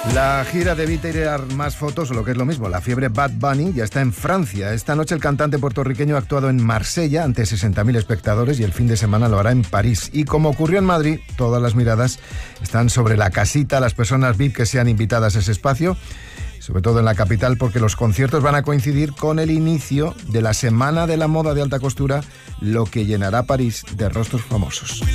La gira de Tirar Más Fotos, o lo que es lo mismo, la fiebre Bad Bunny, ya está en Francia. Esta noche el cantante puertorriqueño ha actuado en Marsella ante 60.000 espectadores y el fin de semana lo hará en París. Y como ocurrió en Madrid, todas las miradas están sobre la casita, las personas VIP que sean invitadas a ese espacio, sobre todo en la capital, porque los conciertos van a coincidir con el inicio de la Semana de la Moda de Alta Costura, lo que llenará París de rostros famosos.